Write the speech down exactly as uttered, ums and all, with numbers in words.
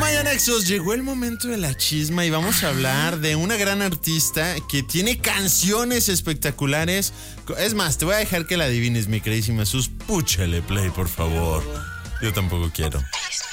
Ay, Anexos, llegó el momento de la chisma y vamos a hablar de una gran artista que tiene canciones espectaculares. Es más, te voy a dejar que la adivines, mi queridísima Sus. Púchale play, por favor. Yo tampoco quiero.